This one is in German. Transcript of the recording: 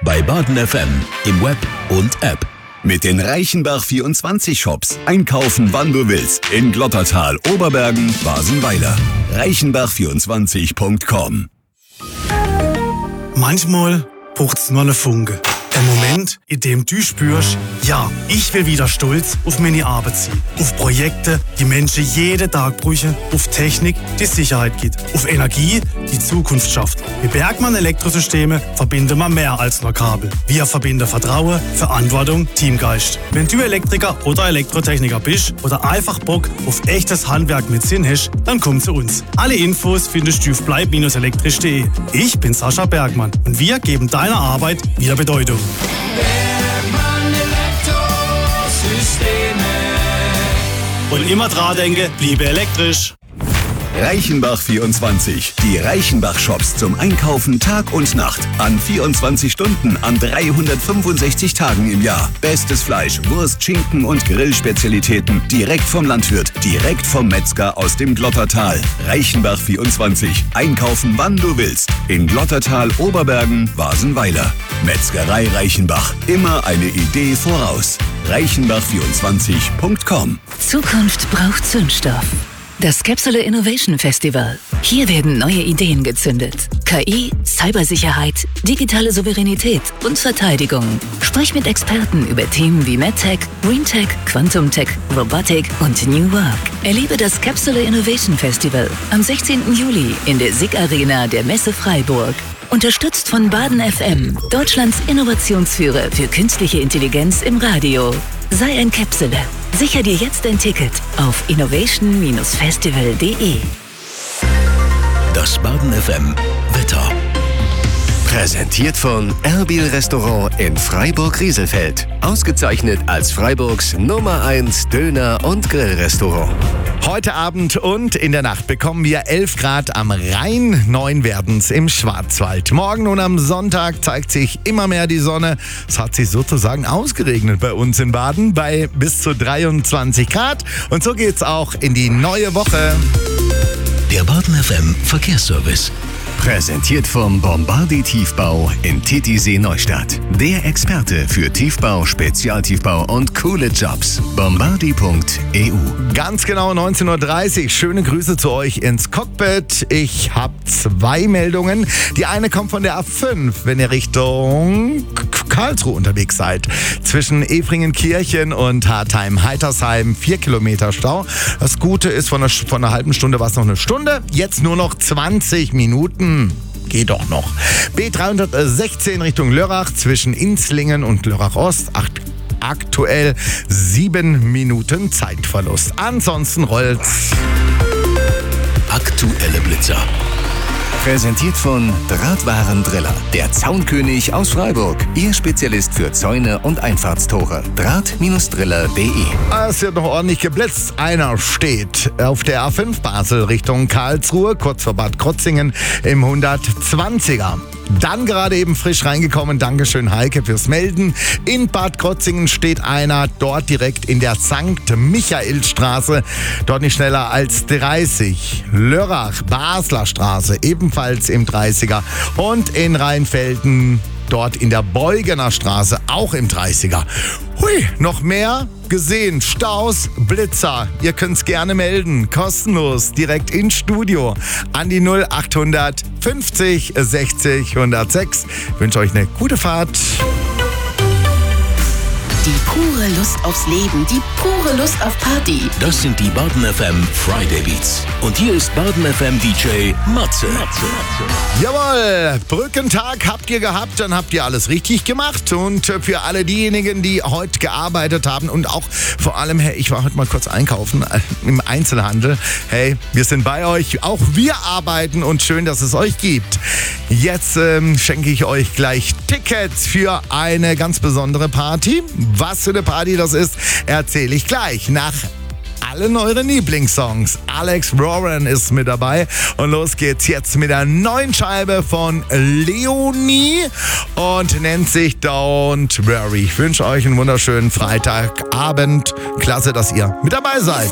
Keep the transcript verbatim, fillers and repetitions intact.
Bei Baden F M im Web und App. Mit den Reichenbach vierundzwanzig Shops. Einkaufen, wann du willst. In Glottertal, Oberbergen, Basenweiler. reichenbach vierundzwanzig punkt com. Manchmal braucht's nur eine Funke. Ein Moment, in dem du spürst, ja, ich will wieder stolz auf meine Arbeit sein. Auf Projekte, die Menschen jeden Tag brauchen. Auf Technik, die Sicherheit gibt. Auf Energie, die Zukunft schafft. Mit Bergmann Elektrosysteme verbinden wir mehr als nur Kabel. Wir verbinden Vertrauen, Verantwortung, Teamgeist. Wenn du Elektriker oder Elektrotechniker bist oder einfach Bock auf echtes Handwerk mit Sinn hast, dann komm zu uns. Alle Infos findest du auf bleib elektrisch punkt de. Ich bin Sascha Bergmann und wir geben deiner Arbeit wieder Bedeutung. Bergmann Elektrosysteme. Und immer dran denke, bliebe elektrisch. Reichenbach vierundzwanzig. Die Reichenbach-Shops zum Einkaufen Tag und Nacht. An vierundzwanzig Stunden, an dreihundertfünfundsechzig Tagen im Jahr. Bestes Fleisch, Wurst, Schinken und Grillspezialitäten. Direkt vom Landwirt, direkt vom Metzger aus dem Glottertal. Reichenbach vierundzwanzig. Einkaufen, wann du willst. In Glottertal, Oberbergen, Basenweiler. Metzgerei Reichenbach. Immer eine Idee voraus. reichenbach vierundzwanzig punkt com. Zukunft braucht Zündstoff. Das Capsule Innovation Festival. Hier werden neue Ideen gezündet. K I, Cybersicherheit, digitale Souveränität und Verteidigung. Sprich mit Experten über Themen wie MedTech, GreenTech, Quantum-Tech, Robotik und New Work. Erlebe das Capsule Innovation Festival am sechzehnten Juli in der S I G Arena der Messe Freiburg. Unterstützt von Baden F M, Deutschlands Innovationsführer für künstliche Intelligenz im Radio. Sei ein Capsule. Sicher dir jetzt ein Ticket auf innovation Festival punkt de. Das Baden F M Wetter. Präsentiert von Erbil Restaurant in Freiburg-Rieselfeld. Ausgezeichnet als Freiburgs Nummer eins Döner- und Grillrestaurant. Heute Abend und in der Nacht bekommen wir elf Grad am Rhein, neun werden's im Schwarzwald. Morgen und am Sonntag zeigt sich immer mehr die Sonne. Es hat sich sozusagen ausgeregnet bei uns in Baden bei bis zu dreiundzwanzig Grad. Und so geht's auch in die neue Woche. Der Baden F M Verkehrsservice. Präsentiert vom Bombardi Tiefbau in Titisee Neustadt. Der Experte für Tiefbau, Spezialtiefbau und coole Jobs. bombardi punkt e u. Ganz genau neunzehn Uhr dreißig. Schöne Grüße zu euch ins Cockpit. Ich habe zwei Meldungen. Die eine kommt von der A fünf, wenn ihr Richtung Karlsruhe unterwegs seid. Zwischen Efringenkirchen und Hartheim-Heitersheim vier Kilometer Stau. Das Gute ist, von einer, von einer halben Stunde war es noch eine Stunde. Jetzt nur noch zwanzig Minuten. Geht doch noch. B dreihundertsechzehn Richtung Lörrach zwischen Inzlingen und Lörrach Ost. Aktuell sieben Minuten Zeitverlust. Ansonsten rollt's. Aktuelle Blitzer. Präsentiert von Drahtwarendriller, der Zaunkönig aus Freiburg. Ihr Spezialist für Zäune und Einfahrtstore. Draht Driller punkt de. Es wird noch ordentlich geblitzt. Einer steht auf der A fünf Basel Richtung Karlsruhe, kurz vor Bad Krotzingen im hundertzwanziger. Dann gerade eben frisch reingekommen. Dankeschön, Heike, fürs Melden. In Bad Krotzingen steht einer dort direkt in der Sankt Michaelstraße. Dort nicht schneller als dreißig. Lörrach, Basler Straße, ebenfalls im dreißiger. Und in Rheinfelden, dort in der Beugener Straße, auch im dreißiger. Hui, noch mehr gesehen. Staus, Blitzer. Ihr könnt's gerne melden. Kostenlos, direkt ins Studio. An die null achthundert fünfzig sechzig hundertsechs. Ich wünsche euch eine gute Fahrt. Die pure Lust aufs Leben, die pure Lust auf Party. Das sind die Baden F M Friday Beats. Und hier ist Baden F M D J Matze. Jawohl, Brückentag habt ihr gehabt, dann habt ihr alles richtig gemacht. Und für alle diejenigen, die heute gearbeitet haben und auch vor allem, hey, ich war heute mal kurz einkaufen äh, im Einzelhandel. Hey, wir sind bei euch, auch wir arbeiten und schön, dass es euch gibt. Jetzt ähm, schenke ich euch gleich Tickets für eine ganz besondere Party. Was für eine Party das ist, erzähle ich gleich nach allen euren Lieblingssongs. Alex Warren ist mit dabei und los geht's jetzt mit der neuen Scheibe von Leonie und nennt sich Don't Worry. Ich wünsche euch einen wunderschönen Freitagabend. Klasse, dass ihr mit dabei seid.